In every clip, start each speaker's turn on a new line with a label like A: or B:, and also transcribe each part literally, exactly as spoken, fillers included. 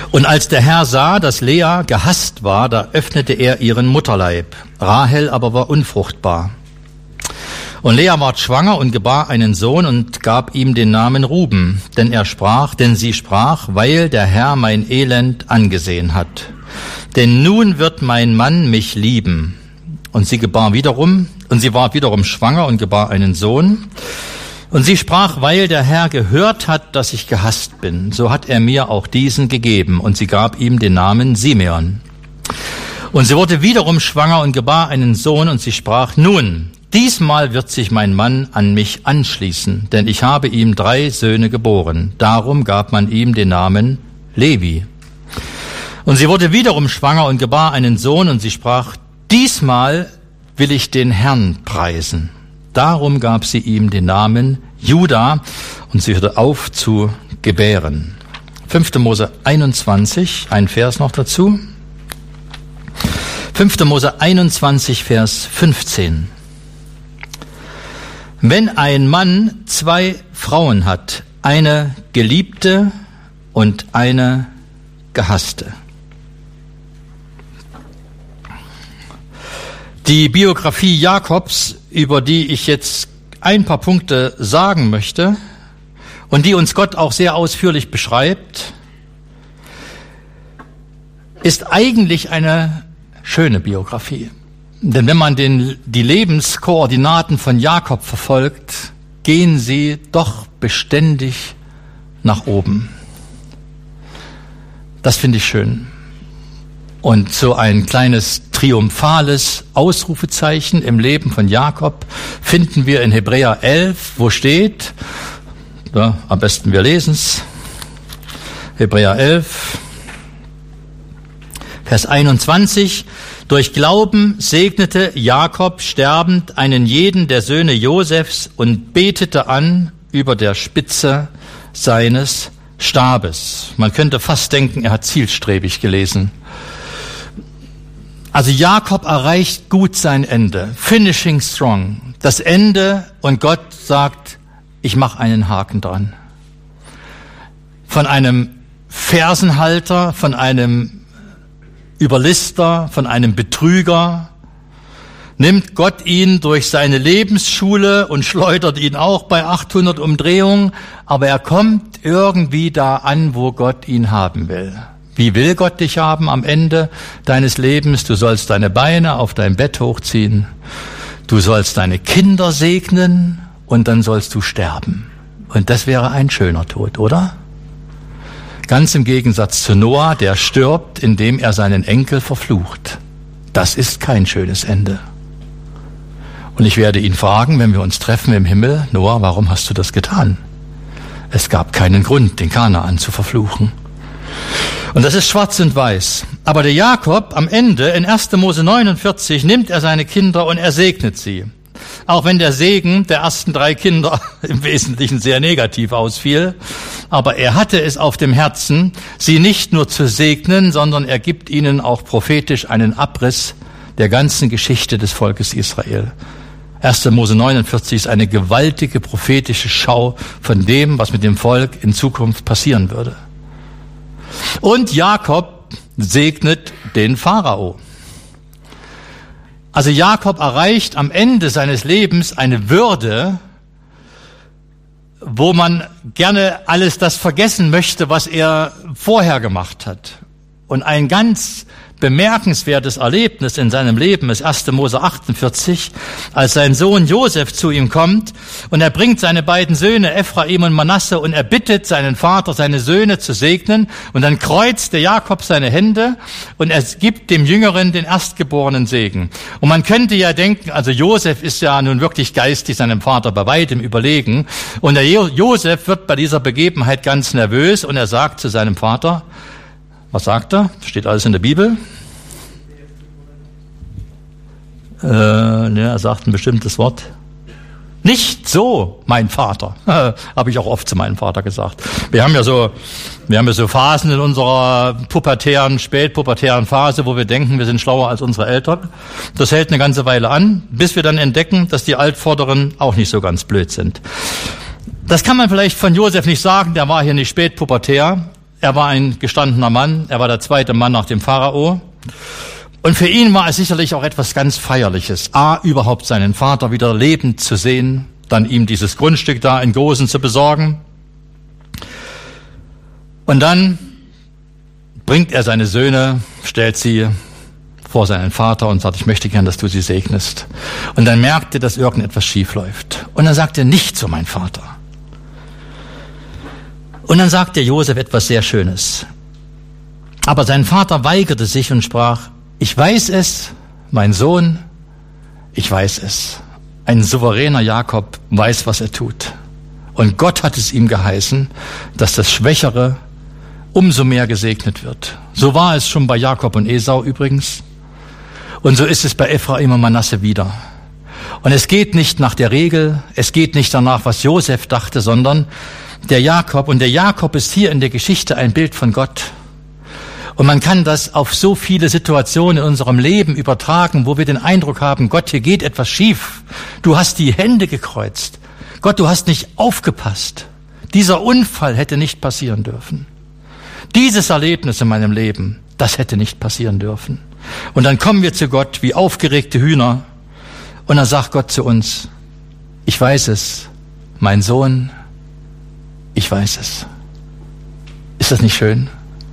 A: Und als der Herr sah, dass Lea gehasst war, da öffnete er ihren Mutterleib. Rahel aber war unfruchtbar. Und Lea ward schwanger und gebar einen Sohn und gab ihm den Namen Ruben, denn er sprach, denn sie sprach, weil der Herr mein Elend angesehen hat. Denn nun wird mein Mann mich lieben. Und sie gebar wiederum, und sie ward wiederum schwanger und gebar einen Sohn. Und sie sprach, weil der Herr gehört hat, dass ich gehasst bin, so hat er mir auch diesen gegeben. Und sie gab ihm den Namen Simeon. Und sie wurde wiederum schwanger und gebar einen Sohn, und sie sprach, nun, diesmal wird sich mein Mann an mich anschließen, denn ich habe ihm drei Söhne geboren. Darum gab man ihm den Namen Levi. Und sie wurde wiederum schwanger und gebar einen Sohn, und sie sprach, diesmal will ich den Herrn preisen. Darum gab sie ihm den Namen Juda, und sie hörte auf zu gebären. fünfter Mose einundzwanzig, ein Vers noch dazu. fünfter Mose einundzwanzig, Vers fünfzehn. Wenn ein Mann zwei Frauen hat, eine Geliebte und eine Gehasste. Die Biografie Jakobs, über die ich jetzt ein paar Punkte sagen möchte und die uns Gott auch sehr ausführlich beschreibt, ist eigentlich eine schöne Biografie. Denn wenn man den, die Lebenskoordinaten von Jakob verfolgt, gehen sie doch beständig nach oben. Das finde ich schön. Und so ein kleines triumphales Ausrufezeichen im Leben von Jakob finden wir in Hebräer elf, wo steht, ja, am besten wir lesen es, Hebräer elf, Vers einundzwanzig, durch Glauben segnete Jakob sterbend einen jeden der Söhne Josefs und betete an über der Spitze seines Stabes. Man könnte fast denken, er hat zielstrebig gelesen. Also Jakob erreicht gut sein Ende, finishing strong, das Ende, und Gott sagt, ich mache einen Haken dran. Von einem Fersenhalter, von einem Überlister, von einem Betrüger, nimmt Gott ihn durch seine Lebensschule und schleudert ihn auch bei achthundert Umdrehungen, aber er kommt irgendwie da an, wo Gott ihn haben will. Wie will Gott dich haben am Ende deines Lebens? Du sollst deine Beine auf dein Bett hochziehen, du sollst deine Kinder segnen und dann sollst du sterben. Und das wäre ein schöner Tod, oder? Ganz im Gegensatz zu Noah, der stirbt, indem er seinen Enkel verflucht. Das ist kein schönes Ende. Und ich werde ihn fragen, wenn wir uns treffen im Himmel, Noah, warum hast du das getan? Es gab keinen Grund, den Kanaan zu verfluchen. Und das ist schwarz und weiß. Aber der Jakob am Ende in erster Mose neunundvierzig nimmt er seine Kinder und er segnet sie. Auch wenn der Segen der ersten drei Kinder im Wesentlichen sehr negativ ausfiel. Aber er hatte es auf dem Herzen, sie nicht nur zu segnen, sondern er gibt ihnen auch prophetisch einen Abriss der ganzen Geschichte des Volkes Israel. erster Mose neunundvierzig ist eine gewaltige prophetische Schau von dem, was mit dem Volk in Zukunft passieren würde. Und Jakob segnet den Pharao. Also Jakob erreicht am Ende seines Lebens eine Würde, wo man gerne alles das vergessen möchte, was er vorher gemacht hat. Und ein ganz bemerkenswertes Erlebnis in seinem Leben ist erster Mose achtundvierzig, als sein Sohn Josef zu ihm kommt und er bringt seine beiden Söhne Ephraim und Manasse und er bittet seinen Vater, seine Söhne zu segnen, und dann kreuzt der Jakob seine Hände und er gibt dem Jüngeren den erstgeborenen Segen. Und man könnte ja denken, also Josef ist ja nun wirklich geistig seinem Vater bei weitem überlegen, und der jo- Josef wird bei dieser Begebenheit ganz nervös und er sagt zu seinem Vater, was sagt er? Steht alles in der Bibel. Äh, ne, er sagt ein bestimmtes Wort. Nicht so, mein Vater. Habe ich auch oft zu meinem Vater gesagt. Wir haben ja so, wir haben ja so Phasen in unserer pubertären, spätpubertären Phase, wo wir denken, wir sind schlauer als unsere Eltern. Das hält eine ganze Weile an, bis wir dann entdecken, dass die Altvorderen auch nicht so ganz blöd sind. Das kann man vielleicht von Josef nicht sagen, der war hier nicht spätpubertär. er war ein gestandener Mann, er war der zweite Mann nach dem Pharao. Und für ihn war es sicherlich auch etwas ganz Feierliches, A, überhaupt seinen Vater wieder lebend zu sehen, dann ihm dieses Grundstück da in Gosen zu besorgen. Und dann bringt er seine Söhne, stellt sie vor seinen Vater und sagt, ich möchte gern, dass du sie segnest. Und dann merkt er, dass irgendetwas schief läuft. Und dann sagt er, nicht so, mein Vater. Und dann sagt der Josef etwas sehr Schönes. Aber sein Vater weigerte sich und sprach, ich weiß es, mein Sohn, ich weiß es. Ein souveräner Jakob weiß, was er tut. Und Gott hat es ihm geheißen, dass das Schwächere umso mehr gesegnet wird. So war es schon bei Jakob und Esau übrigens. Und so ist es bei Ephraim und Manasse wieder. Und es geht nicht nach der Regel, es geht nicht danach, was Josef dachte, sondern der Jakob. Und der Jakob ist hier in der Geschichte ein Bild von Gott. Und man kann das auf so viele Situationen in unserem Leben übertragen, wo wir den Eindruck haben, Gott, hier geht etwas schief. Du hast die Hände gekreuzt. Gott, du hast nicht aufgepasst. Dieser Unfall hätte nicht passieren dürfen. Dieses Erlebnis in meinem Leben, das hätte nicht passieren dürfen. Und dann kommen wir zu Gott wie aufgeregte Hühner und dann sagt Gott zu uns, ich weiß es, mein Sohn, ich weiß es. Ist das nicht schön?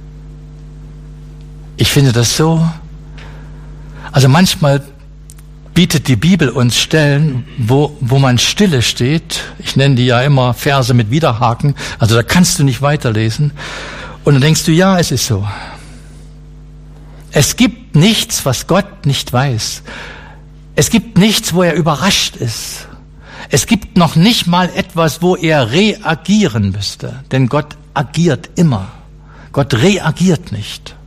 A: Ich finde das so, also manchmal bietet die Bibel uns Stellen, wo, wo man stille steht. Ich nenne die ja immer Verse mit Widerhaken, also da kannst du nicht weiterlesen. Und dann denkst du, ja, es ist so. Es gibt nichts, was Gott nicht weiß. Es gibt nichts, wo er überrascht ist. Es gibt noch nicht mal etwas, wo er reagieren müsste. Denn Gott agiert immer. Gott reagiert nicht.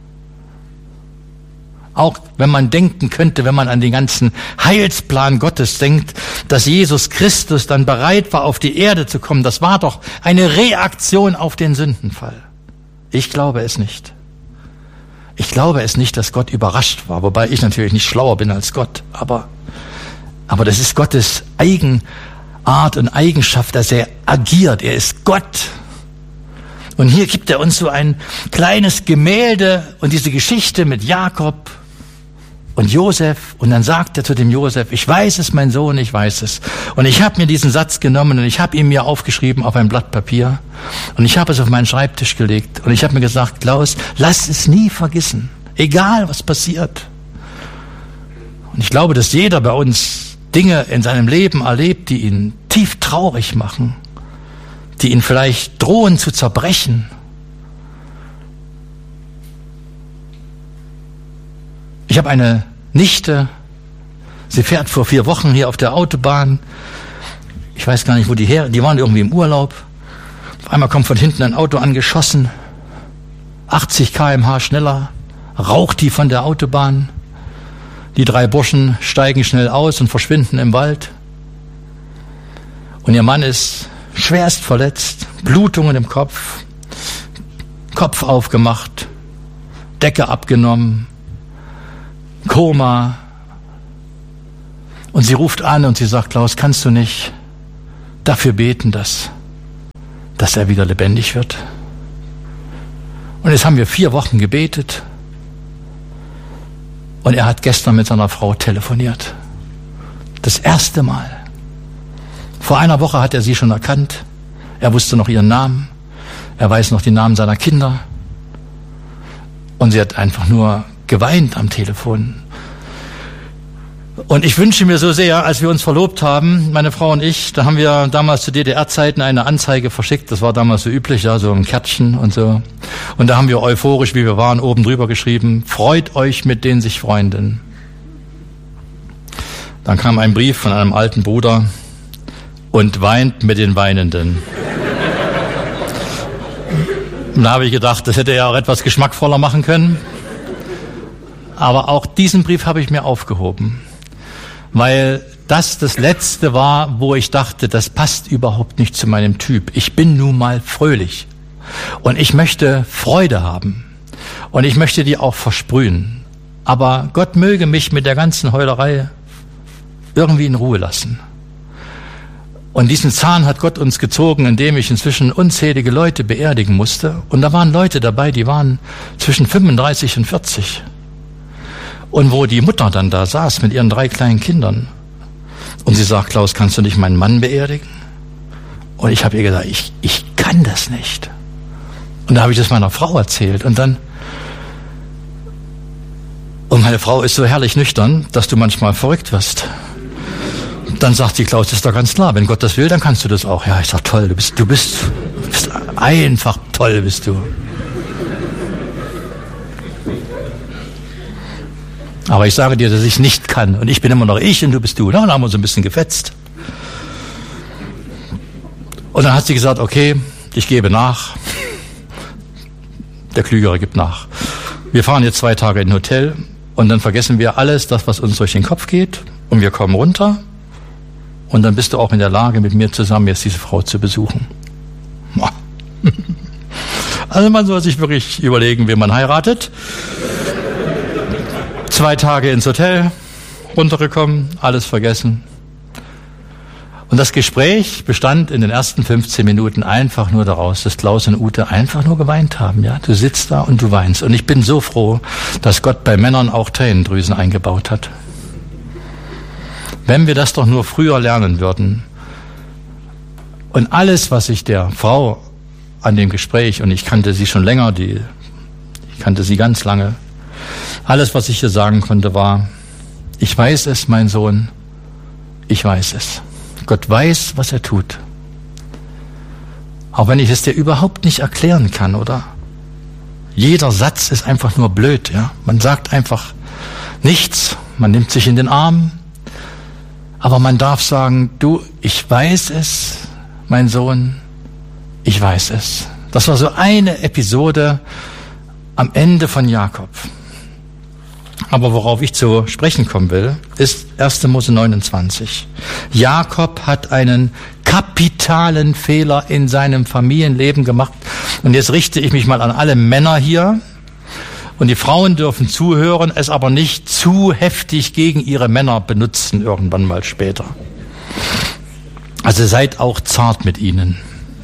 A: Auch wenn man denken könnte, wenn man an den ganzen Heilsplan Gottes denkt, dass Jesus Christus dann bereit war, auf die Erde zu kommen, das war doch eine Reaktion auf den Sündenfall. Ich glaube es nicht. Ich glaube es nicht, dass Gott überrascht war, wobei ich natürlich nicht schlauer bin als Gott, aber, aber das ist Gottes Eigenart und Eigenschaft, dass er agiert. Er ist Gott. Und hier gibt er uns so ein kleines Gemälde und diese Geschichte mit Jakob und Josef. Und dann sagt er zu dem Josef, ich weiß es, mein Sohn, ich weiß es. Und ich habe mir diesen Satz genommen und ich habe ihn mir aufgeschrieben auf ein Blatt Papier. Und ich habe es auf meinen Schreibtisch gelegt. Und ich habe mir gesagt, Klaus, lass es nie vergessen. Egal, was passiert. Und ich glaube, dass jeder bei uns Dinge in seinem Leben erlebt, die ihn tief traurig machen. Die ihn vielleicht drohen zu zerbrechen. Ich habe eine Nichte, sie fährt vor vier Wochen hier auf der Autobahn. Ich weiß gar nicht, wo die her, die waren irgendwie im Urlaub. Auf einmal kommt von hinten ein Auto angeschossen, achtzig Kilometer pro Stunde schneller, raucht die von der Autobahn. Die drei Burschen steigen schnell aus und verschwinden im Wald. Und ihr Mann ist schwerst verletzt, Blutungen im Kopf, Kopf aufgemacht, Decke abgenommen, Koma. Und sie ruft an und sie sagt, Klaus, kannst du nicht dafür beten, dass, dass er wieder lebendig wird? Und jetzt haben wir vier Wochen gebetet und er hat gestern mit seiner Frau telefoniert. Das erste Mal. Vor einer Woche hat er sie schon erkannt. Er wusste noch ihren Namen. Er weiß noch die Namen seiner Kinder. Und sie hat einfach nur geweint am Telefon. Und ich wünsche mir so sehr, als wir uns verlobt haben, meine Frau und ich, da haben wir damals zu D D R-Zeiten eine Anzeige verschickt. Das war damals so üblich, ja, so ein Kärtchen und so. Und da haben wir euphorisch, wie wir waren, oben drüber geschrieben, freut euch mit den sich Freunden. Dann kam ein Brief von einem alten Bruder, und weint mit den Weinenden. Und da habe ich gedacht, das hätte er auch etwas geschmackvoller machen können. Aber auch diesen Brief habe ich mir aufgehoben, weil das das Letzte war, wo ich dachte, das passt überhaupt nicht zu meinem Typ. Ich bin nun mal fröhlich und ich möchte Freude haben und ich möchte die auch versprühen. Aber Gott möge mich mit der ganzen Heulerei irgendwie in Ruhe lassen. Und diesen Zahn hat Gott uns gezogen, indem ich inzwischen unzählige Leute beerdigen musste. Und da waren Leute dabei, die waren zwischen fünfunddreißig und vierzig. Und wo die Mutter dann da saß mit ihren drei kleinen Kindern. Und sie sagt, Klaus, kannst du nicht meinen Mann beerdigen? Und ich habe ihr gesagt, ich, ich kann das nicht. Und da habe ich das meiner Frau erzählt. Und dann, und meine Frau ist so herrlich nüchtern, dass du manchmal verrückt wirst. Dann sagt sie, Klaus, das ist doch ganz klar, wenn Gott das will, dann kannst du das auch. Ja, ich sag, toll, du bist, du bist, du bist einfach toll, bist du. Aber ich sage dir, dass ich nicht kann. Und ich bin immer noch ich und du bist du. Und dann haben wir uns ein bisschen gefetzt. Und dann hat sie gesagt, okay, ich gebe nach. Der Klügere gibt nach. Wir fahren jetzt zwei Tage in ein Hotel und dann vergessen wir alles, das, was uns durch den Kopf geht. Und wir kommen runter. Und dann bist du auch in der Lage, mit mir zusammen jetzt diese Frau zu besuchen. Also man soll sich wirklich überlegen, wen man heiratet. Zwei Tage ins Hotel, runtergekommen, alles vergessen. Und das Gespräch bestand in den ersten fünfzehn Minuten einfach nur daraus, dass Klaus und Ute einfach nur geweint haben. Ja, du sitzt da und du weinst. Und ich bin so froh, dass Gott bei Männern auch Tränendrüsen eingebaut hat. Wenn wir das doch nur früher lernen würden. Und alles, was ich der Frau an dem Gespräch, und ich kannte sie schon länger, die, ich kannte sie ganz lange, alles, was ich ihr sagen konnte, war, ich weiß es, mein Sohn, ich weiß es. Gott weiß, was er tut. Auch wenn ich es dir überhaupt nicht erklären kann, oder? Jeder Satz ist einfach nur blöd, ja? Man sagt einfach nichts, man nimmt sich in den Arm, aber man darf sagen, du, ich weiß es, mein Sohn, ich weiß es. Das war so eine Episode am Ende von Jakob. Aber worauf ich zu sprechen kommen will, ist erster Mose neunundzwanzig. Jakob hat einen kapitalen Fehler in seinem Familienleben gemacht. Und jetzt richte ich mich mal an alle Männer hier. Und die Frauen dürfen zuhören, es aber nicht zu heftig gegen ihre Männer benutzen, irgendwann mal später. Also seid auch zart mit ihnen.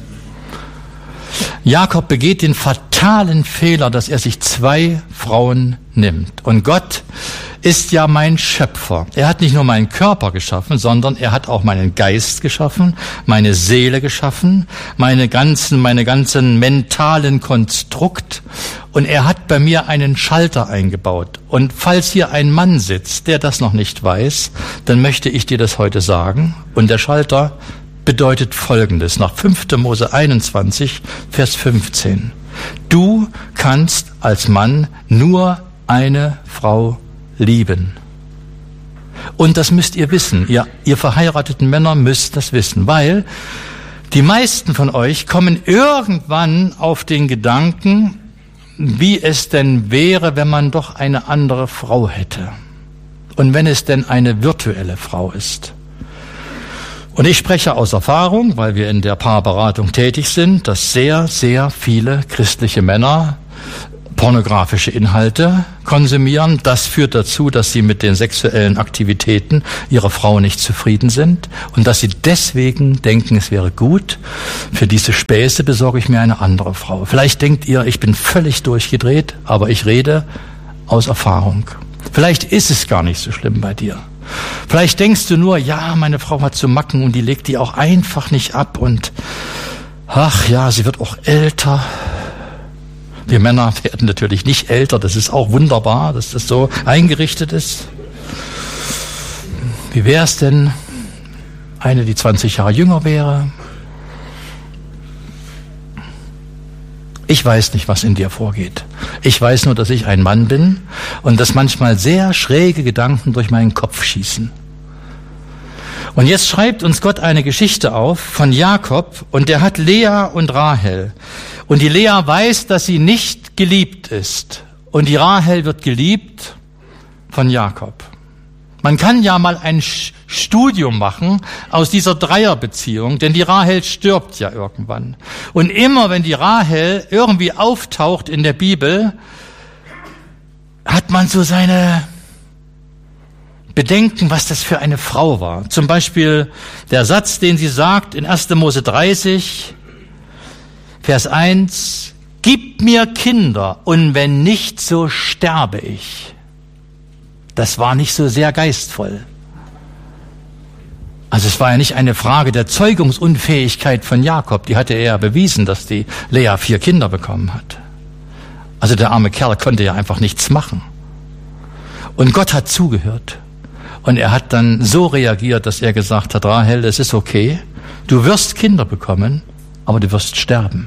A: Jakob begeht den fatalen Fehler, dass er sich zwei Frauen nimmt. Und Gott ist ja mein Schöpfer. Er hat nicht nur meinen Körper geschaffen, sondern er hat auch meinen Geist geschaffen, meine Seele geschaffen, meine ganzen, meine ganzen mentalen Konstrukt. Und er hat bei mir einen Schalter eingebaut. Und falls hier ein Mann sitzt, der das noch nicht weiß, dann möchte ich dir das heute sagen. Und der Schalter bedeutet Folgendes, nach fünfter Mose einundzwanzig, Vers fünfzehn. Du kannst als Mann nur eine Frau lieben. Und das müsst ihr wissen. Ihr, ihr verheirateten Männer müsst das wissen, weil die meisten von euch kommen irgendwann auf den Gedanken, wie es denn wäre, wenn man doch eine andere Frau hätte. Und wenn es denn eine virtuelle Frau ist. Und ich spreche aus Erfahrung, weil wir in der Paarberatung tätig sind, dass sehr, sehr viele christliche Männer pornografische Inhalte konsumieren. Das führt dazu, dass sie mit den sexuellen Aktivitäten ihrer Frau nicht zufrieden sind und dass sie deswegen denken, es wäre gut, für diese Späße besorge ich mir eine andere Frau. Vielleicht denkt ihr, ich bin völlig durchgedreht, aber ich rede aus Erfahrung. Vielleicht ist es gar nicht so schlimm bei dir. Vielleicht denkst du nur, ja, meine Frau hat so Macken und die legt die auch einfach nicht ab und ach ja, sie wird auch älter. Wir Männer werden natürlich nicht älter, das ist auch wunderbar, dass das so eingerichtet ist. Wie wäre es denn, eine, die zwanzig Jahre jünger wäre? Ich weiß nicht, was in dir vorgeht. Ich weiß nur, dass ich ein Mann bin und dass manchmal sehr schräge Gedanken durch meinen Kopf schießen. Und jetzt schreibt uns Gott eine Geschichte auf von Jakob und der hat Lea und Rahel. Und die Lea weiß, dass sie nicht geliebt ist. Und die Rahel wird geliebt von Jakob. Man kann ja mal ein Studium machen aus dieser Dreierbeziehung, denn die Rahel stirbt ja irgendwann. Und immer wenn die Rahel irgendwie auftaucht in der Bibel, hat man so seine bedenken, was das für eine Frau war. Zum Beispiel der Satz, den sie sagt in erster Mose dreißig, Vers eins, gib mir Kinder und wenn nicht, so sterbe ich. Das war nicht so sehr geistvoll. Also es war ja nicht eine Frage der Zeugungsunfähigkeit von Jakob. Die hatte er ja bewiesen, dass die Lea vier Kinder bekommen hat. Also der arme Kerl konnte ja einfach nichts machen. Und Gott hat zugehört. Und er hat dann so reagiert, dass er gesagt hat, Rahel, es ist okay, du wirst Kinder bekommen, aber du wirst sterben.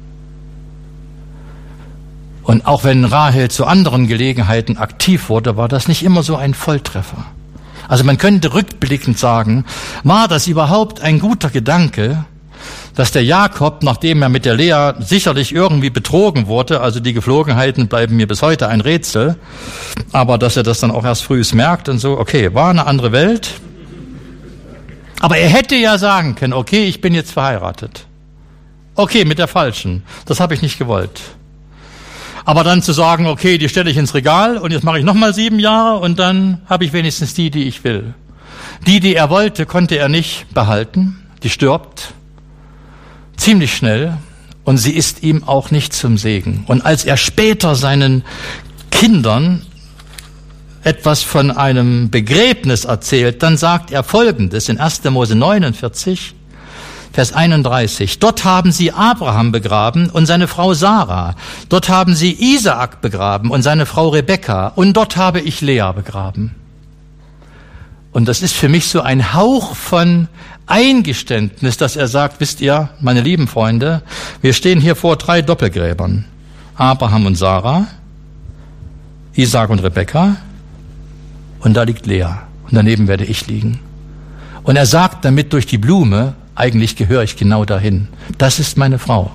A: Und auch wenn Rahel zu anderen Gelegenheiten aktiv wurde, war das nicht immer so ein Volltreffer. Also man könnte rückblickend sagen, war das überhaupt ein guter Gedanke, dass der Jakob, nachdem er mit der Lea sicherlich irgendwie betrogen wurde, also die Geflogenheiten bleiben mir bis heute ein Rätsel, aber dass er das dann auch erst frühs merkt und so, okay, war eine andere Welt. Aber er hätte ja sagen können, okay, ich bin jetzt verheiratet. Okay, mit der Falschen, das habe ich nicht gewollt. Aber dann zu sagen, okay, die stelle ich ins Regal und jetzt mache ich nochmal sieben Jahre und dann habe ich wenigstens die, die ich will. Die, die er wollte, konnte er nicht behalten. Die stirbt ziemlich schnell und sie ist ihm auch nicht zum Segen. Und als er später seinen Kindern etwas von einem Begräbnis erzählt, dann sagt er Folgendes in erster Mose neunundvierzig, Vers einunddreißig. Dort haben sie Abraham begraben und seine Frau Sarah. Dort haben sie Isaak begraben und seine Frau Rebekka. Und dort habe ich Lea begraben. Und das ist für mich so ein Hauch von Eingeständnis, dass er sagt, wisst ihr, meine lieben Freunde, wir stehen hier vor drei Doppelgräbern. Abraham und Sarah, Isaak und Rebekka. Und da liegt Lea. Und daneben werde ich liegen. Und er sagt damit durch die Blume, eigentlich gehöre ich genau dahin. Das ist meine Frau.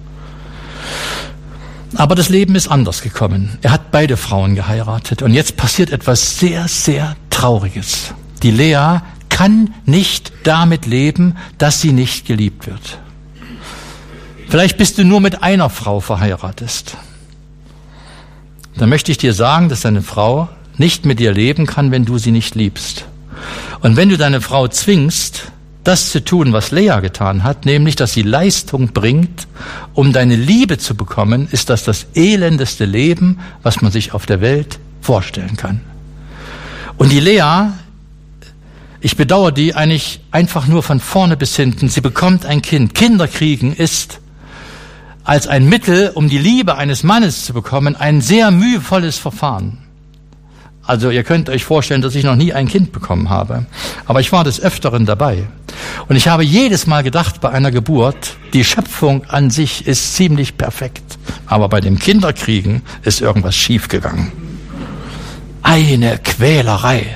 A: Aber das Leben ist anders gekommen. Er hat beide Frauen geheiratet. Und jetzt passiert etwas sehr, sehr Trauriges. Die Lea kann nicht damit leben, dass sie nicht geliebt wird. Vielleicht bist du nur mit einer Frau verheiratet. Dann möchte ich dir sagen, dass deine Frau nicht mit dir leben kann, wenn du sie nicht liebst. Und wenn du deine Frau zwingst, das zu tun, was Lea getan hat, nämlich, dass sie Leistung bringt, um deine Liebe zu bekommen, ist das das elendeste Leben, was man sich auf der Welt vorstellen kann. Und die Lea, ich bedauere die eigentlich einfach nur von vorne bis hinten. Sie bekommt ein Kind. Kinder kriegen ist als ein Mittel, um die Liebe eines Mannes zu bekommen, ein sehr mühevolles Verfahren. Also ihr könnt euch vorstellen, dass ich noch nie ein Kind bekommen habe. Aber ich war des Öfteren dabei. Und ich habe jedes Mal gedacht bei einer Geburt, die Schöpfung an sich ist ziemlich perfekt. Aber bei dem Kinderkriegen ist irgendwas schiefgegangen. Eine Quälerei.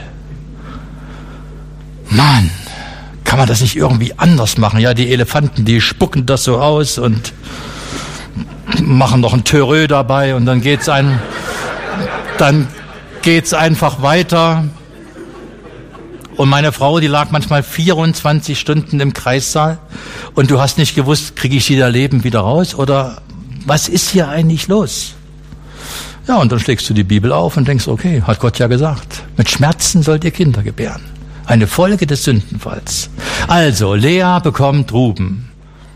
A: Mann, kann man das nicht irgendwie anders machen? Ja, die Elefanten, die spucken das so aus und machen noch ein Törö dabei und dann geht's ein, dann geht's einfach weiter. Und meine Frau, die lag manchmal vierundzwanzig Stunden im Kreissaal und du hast nicht gewusst, kriege ich sie da lebend wieder raus oder was ist hier eigentlich los? Ja, und dann schlägst du die Bibel auf und denkst, okay, hat Gott ja gesagt, mit Schmerzen sollt ihr Kinder gebären. Eine Folge des Sündenfalls. Also, Lea bekommt Ruben.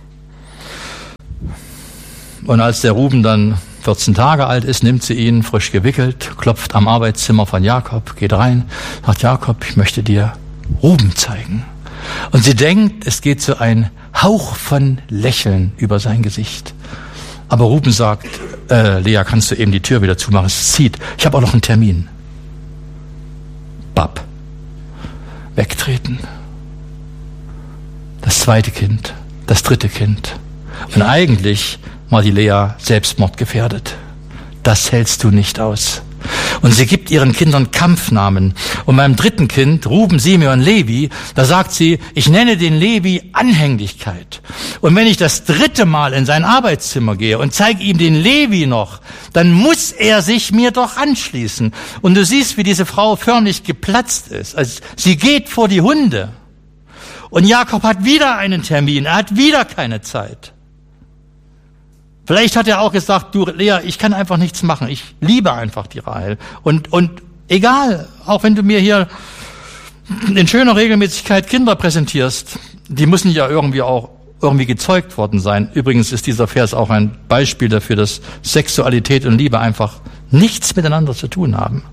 A: Und als der Ruben dann vierzehn Tage alt ist, nimmt sie ihn, frisch gewickelt, klopft am Arbeitszimmer von Jakob, geht rein, sagt, Jakob, ich möchte dir Ruben zeigen. Und sie denkt, es geht so ein Hauch von Lächeln über sein Gesicht. Aber Ruben sagt, äh, Lea, kannst du eben die Tür wieder zumachen? Es zieht. Ich habe auch noch einen Termin. Bab. Wegtreten. Das zweite Kind, das dritte Kind. Und eigentlich war die Lea selbstmordgefährdet. Das hältst du nicht aus. Und sie gibt ihren Kindern Kampfnamen. Und beim dritten Kind, Ruben, Simeon, Levi, da sagt sie, ich nenne den Levi Anhänglichkeit. Und wenn ich das dritte Mal in sein Arbeitszimmer gehe und zeige ihm den Levi noch, dann muss er sich mir doch anschließen. Und du siehst, wie diese Frau förmlich geplatzt ist. Also sie geht vor die Hunde. Und Jakob hat wieder einen Termin. Er hat wieder keine Zeit. Vielleicht hat er auch gesagt, du Lea, ich kann einfach nichts machen. Ich liebe einfach die Rahel. Und, und egal, auch wenn du mir hier in schöner Regelmäßigkeit Kinder präsentierst, die müssen ja irgendwie auch irgendwie gezeugt worden sein. Übrigens ist dieser Vers auch ein Beispiel dafür, dass Sexualität und Liebe einfach nichts miteinander zu tun haben.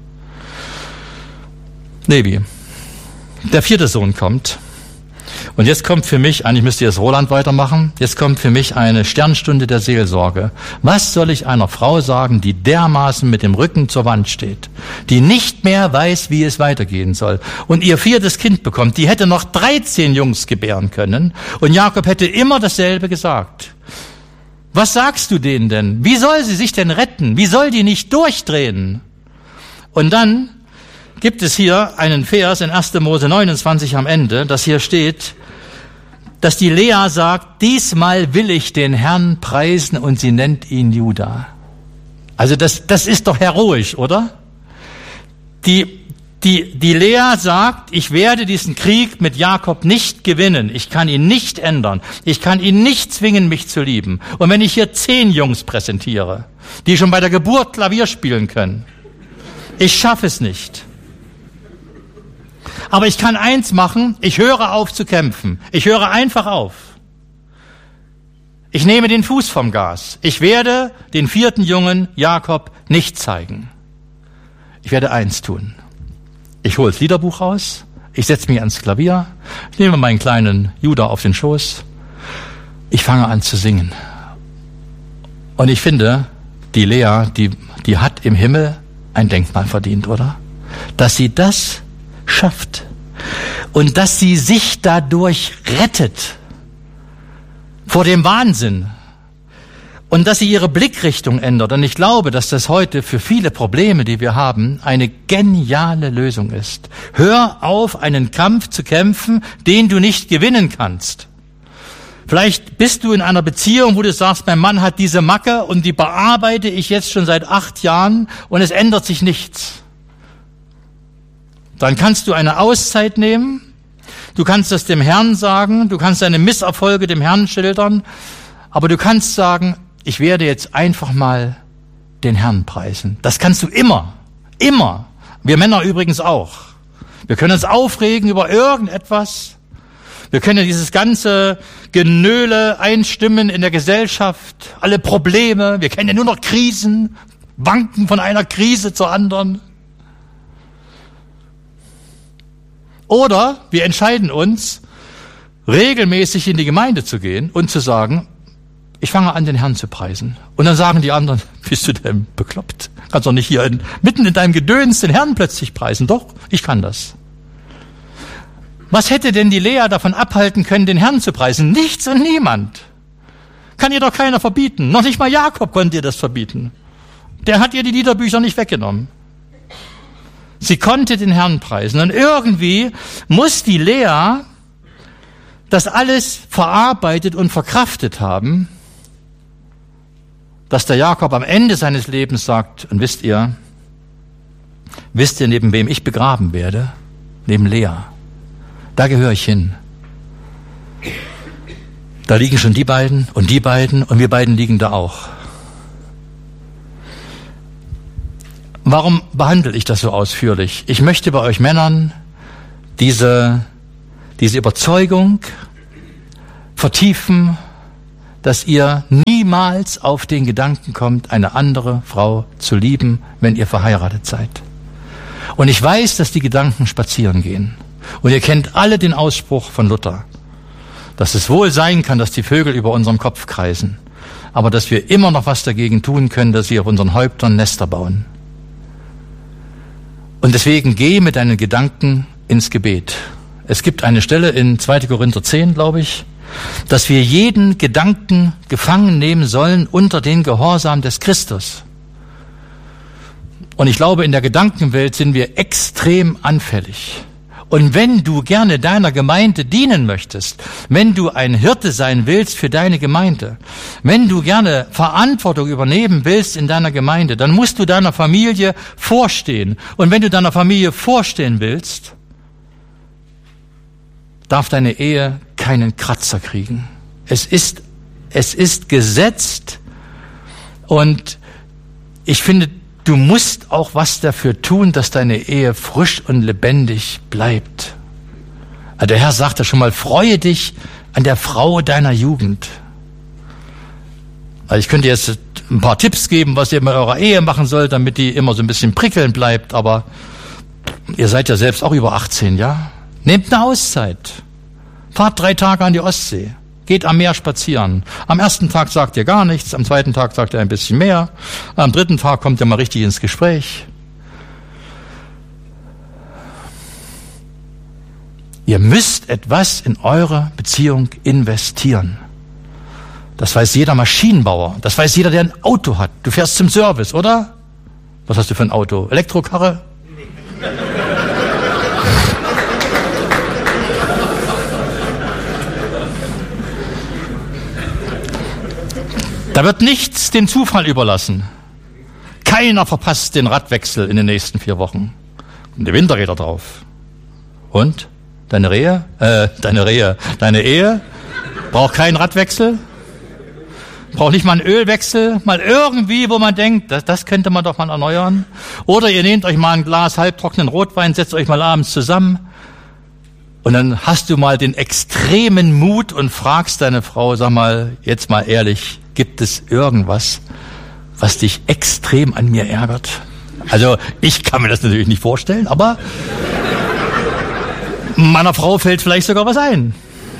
A: Levi, der vierte Sohn kommt. Und jetzt kommt für mich, eigentlich müsste jetzt Roland weitermachen, jetzt kommt für mich eine Sternstunde der Seelsorge. Was soll ich einer Frau sagen, die dermaßen mit dem Rücken zur Wand steht, die nicht mehr weiß, wie es weitergehen soll und ihr viertes Kind bekommt? Die hätte noch dreizehn Jungs gebären können und Jakob hätte immer dasselbe gesagt. Was sagst du denen denn? Wie soll sie sich denn retten? Wie soll die nicht durchdrehen? Und dann gibt es hier einen Vers in erster Mose neunundzwanzig am Ende, dass hier steht, dass die Lea sagt, diesmal will ich den Herrn preisen, und sie nennt ihn Juda. Also das, das ist doch heroisch, oder? Die, die, die Lea sagt, ich werde diesen Krieg mit Jakob nicht gewinnen. Ich kann ihn nicht ändern. Ich kann ihn nicht zwingen, mich zu lieben. Und wenn ich hier zehn Jungs präsentiere, die schon bei der Geburt Klavier spielen können, ich schaffe es nicht. Aber ich kann eins machen, ich höre auf zu kämpfen. Ich höre einfach auf. Ich nehme den Fuß vom Gas. Ich werde den vierten Jungen Jakob nicht zeigen. Ich werde eins tun. Ich hole das Liederbuch raus, ich setze mich ans Klavier, ich nehme meinen kleinen Juda auf den Schoß, ich fange an zu singen. Und ich finde, die Lea, die, die hat im Himmel ein Denkmal verdient, oder? Dass sie das schafft und dass sie sich dadurch rettet vor dem Wahnsinn und dass sie ihre Blickrichtung ändert. Und ich glaube, dass das heute für viele Probleme, die wir haben, eine geniale Lösung ist. Hör auf, einen Kampf zu kämpfen, den du nicht gewinnen kannst. Vielleicht bist du in einer Beziehung, wo du sagst, mein Mann hat diese Macke und die bearbeite ich jetzt schon seit acht Jahren und es ändert sich nichts. Dann kannst du eine Auszeit nehmen, du kannst das dem Herrn sagen, du kannst deine Misserfolge dem Herrn schildern, aber du kannst sagen, ich werde jetzt einfach mal den Herrn preisen. Das kannst du immer, immer. Wir Männer übrigens auch. Wir können uns aufregen über irgendetwas. Wir können dieses ganze Genöle einstimmen in der Gesellschaft, alle Probleme. Wir kennen ja nur noch Krisen, wanken von einer Krise zur anderen. Oder wir entscheiden uns, regelmäßig in die Gemeinde zu gehen und zu sagen, ich fange an, den Herrn zu preisen. Und dann sagen die anderen, bist du denn bekloppt? Kannst doch nicht hier in, mitten in deinem Gedöns den Herrn plötzlich preisen. Doch, ich kann das. Was hätte denn die Lea davon abhalten können, den Herrn zu preisen? Nichts und niemand. Kann ihr doch keiner verbieten. Noch nicht mal Jakob konnte ihr das verbieten. Der hat ihr die Liederbücher nicht weggenommen. Sie konnte den Herrn preisen. Und irgendwie muss die Lea das alles verarbeitet und verkraftet haben, dass der Jakob am Ende seines Lebens sagt, und wisst ihr, wisst ihr, neben wem ich begraben werde? Neben Lea. Da gehöre ich hin. Da liegen schon die beiden und die beiden und wir beiden liegen da auch. Warum behandle ich das so ausführlich? Ich möchte bei euch Männern diese, diese Überzeugung vertiefen, dass ihr niemals auf den Gedanken kommt, eine andere Frau zu lieben, wenn ihr verheiratet seid. Und ich weiß, dass die Gedanken spazieren gehen. Und ihr kennt alle den Ausspruch von Luther, dass es wohl sein kann, dass die Vögel über unserem Kopf kreisen, aber dass wir immer noch was dagegen tun können, dass sie auf unseren Häuptern Nester bauen. Und deswegen geh mit deinen Gedanken ins Gebet. Es gibt eine Stelle in zweiter Korinther zehn, glaube ich, dass wir jeden Gedanken gefangen nehmen sollen unter den Gehorsam des Christus. Und ich glaube, in der Gedankenwelt sind wir extrem anfällig. Und wenn du gerne deiner Gemeinde dienen möchtest, wenn du ein Hirte sein willst für deine Gemeinde, wenn du gerne Verantwortung übernehmen willst in deiner Gemeinde, dann musst du deiner Familie vorstehen. Und wenn du deiner Familie vorstehen willst, darf deine Ehe keinen Kratzer kriegen. Es ist, es ist gesetzt und ich finde, du musst auch was dafür tun, dass deine Ehe frisch und lebendig bleibt. Also der Herr sagte schon mal, freue dich an der Frau deiner Jugend. Also ich könnte jetzt ein paar Tipps geben, was ihr mit eurer Ehe machen sollt, damit die immer so ein bisschen prickeln bleibt, aber ihr seid ja selbst auch über achtzehn, ja? Nehmt eine Auszeit. Fahrt drei Tage an die Ostsee. Geht am Meer spazieren. Am ersten Tag sagt ihr gar nichts, am zweiten Tag sagt ihr ein bisschen mehr, am dritten Tag kommt ihr mal richtig ins Gespräch. Ihr müsst etwas in eure Beziehung investieren. Das weiß jeder Maschinenbauer. Das weiß jeder, der ein Auto hat. Du fährst zum Service, oder? Was hast du für ein Auto? Elektrokarre? Da wird nichts dem Zufall überlassen. Keiner verpasst den Radwechsel in den nächsten vier Wochen. Und die Winterräder drauf. Und? Deine Rehe? Äh, deine Rehe. Deine Ehe? Braucht keinen Radwechsel? Braucht nicht mal einen Ölwechsel? Mal irgendwie, wo man denkt, das, das könnte man doch mal erneuern. Oder ihr nehmt euch mal ein Glas halbtrockenen Rotwein, setzt euch mal abends zusammen und dann hast du mal den extremen Mut und fragst deine Frau, sag mal, jetzt mal ehrlich, gibt es irgendwas, was dich extrem an mir ärgert? Also ich kann mir das natürlich nicht vorstellen, aber meiner Frau fällt vielleicht sogar was ein.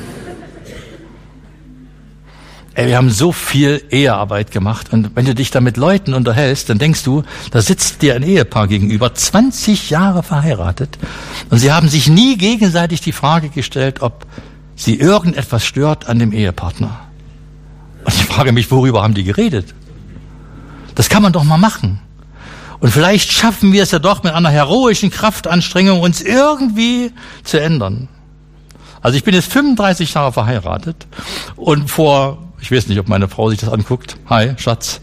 A: Ey, wir haben so viel Ehearbeit gemacht und wenn du dich da mit Leuten unterhältst, dann denkst du, da sitzt dir ein Ehepaar gegenüber, zwanzig Jahre verheiratet und sie haben sich nie gegenseitig die Frage gestellt, ob sie irgendetwas stört an dem Ehepartner. Und ich frage mich, worüber haben die geredet? Das kann man doch mal machen. Und vielleicht schaffen wir es ja doch mit einer heroischen Kraftanstrengung, uns irgendwie zu ändern. Also ich bin jetzt fünfunddreißig Jahre verheiratet und vor, ich weiß nicht, ob meine Frau sich das anguckt. Hi, Schatz.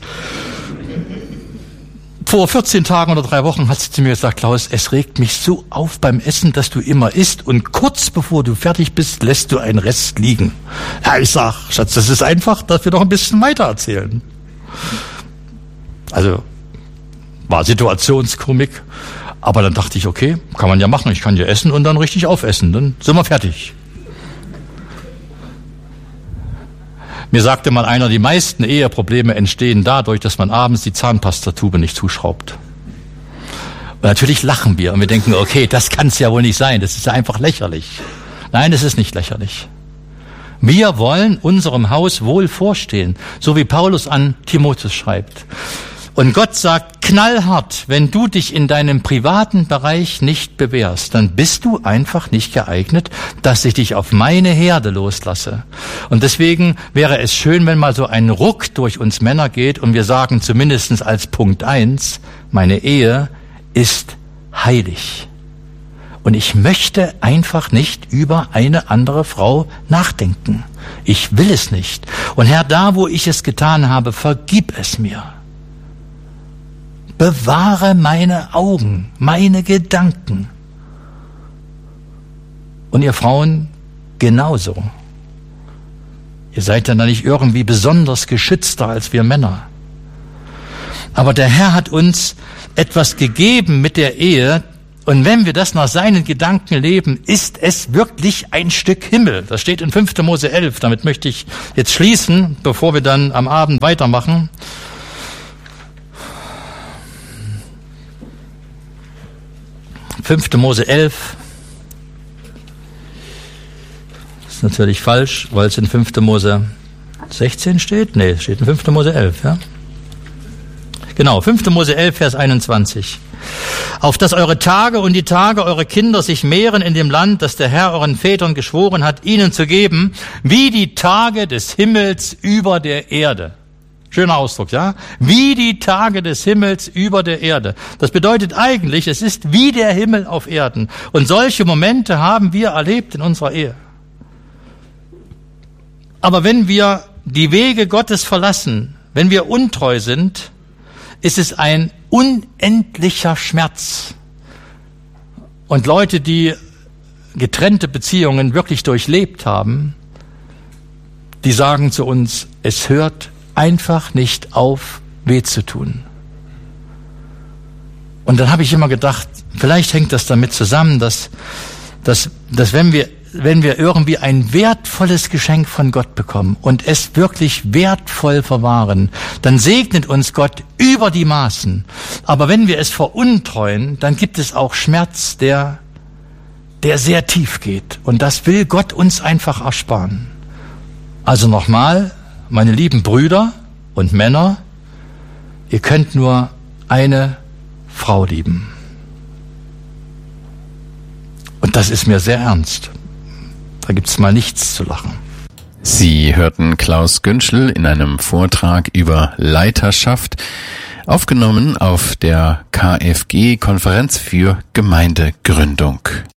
A: Vor vierzehn Tagen oder drei Wochen hat sie zu mir gesagt, Klaus, es regt mich so auf beim Essen, dass du immer isst und kurz bevor du fertig bist, lässt du einen Rest liegen. Ja, ich sag, Schatz, das ist einfach, dass wir noch ein bisschen weiter erzählen. Also war Situationskomik, aber dann dachte ich, okay, kann man ja machen, ich kann ja essen und dann richtig aufessen, dann sind wir fertig. Mir sagte mal einer, die meisten Eheprobleme entstehen dadurch, dass man abends die Zahnpastatube nicht zuschraubt. Und natürlich lachen wir und wir denken, okay, das kann es ja wohl nicht sein, das ist ja einfach lächerlich. Nein, es ist nicht lächerlich. Wir wollen unserem Haus wohl vorstehen, so wie Paulus an Timotheus schreibt. Und Gott sagt knallhart, wenn du dich in deinem privaten Bereich nicht bewährst, dann bist du einfach nicht geeignet, dass ich dich auf meine Herde loslasse. Und deswegen wäre es schön, wenn mal so ein Ruck durch uns Männer geht und wir sagen zumindest als Punkt eins, meine Ehe ist heilig. Und ich möchte einfach nicht über eine andere Frau nachdenken. Ich will es nicht. Und Herr, da wo ich es getan habe, vergib es mir. Bewahre meine Augen, meine Gedanken. Und ihr Frauen genauso. Ihr seid dann nicht irgendwie besonders geschützter als wir Männer. Aber der Herr hat uns etwas gegeben mit der Ehe. Und wenn wir das nach seinen Gedanken leben, ist es wirklich ein Stück Himmel. Das steht in fünfter Mose elf. Damit möchte ich jetzt schließen, bevor wir dann am Abend weitermachen. fünfter Mose elf. Das ist natürlich falsch, weil es in fünfter Mose sechzehn steht. Nee, es steht in fünfter Mose elf, ja. Genau, fünfter Mose elf, Vers einundzwanzig. Auf dass eure Tage und die Tage eurer Kinder sich mehren in dem Land, das der Herr euren Vätern geschworen hat, ihnen zu geben, wie die Tage des Himmels über der Erde. Schöner Ausdruck, ja? Wie die Tage des Himmels über der Erde. Das bedeutet eigentlich, es ist wie der Himmel auf Erden. Und solche Momente haben wir erlebt in unserer Ehe. Aber wenn wir die Wege Gottes verlassen, wenn wir untreu sind, ist es ein unendlicher Schmerz. Und Leute, die getrennte Beziehungen wirklich durchlebt haben, die sagen zu uns, es hört einfach nicht auf, weh zu tun. Und dann habe ich immer gedacht, vielleicht hängt das damit zusammen, dass, dass, dass wenn wir wenn wir irgendwie ein wertvolles Geschenk von Gott bekommen und es wirklich wertvoll verwahren, dann segnet uns Gott über die Maßen. Aber wenn wir es veruntreuen, dann gibt es auch Schmerz, der, der sehr tief geht. Und das will Gott uns einfach ersparen. Also nochmal, meine lieben Brüder und Männer, ihr könnt nur eine Frau lieben. Und das ist mir sehr ernst. Da gibt's mal nichts zu lachen.
B: Sie hörten Klaus Günschel in einem Vortrag über Leiterschaft, aufgenommen auf der K F G-Konferenz für Gemeindegründung.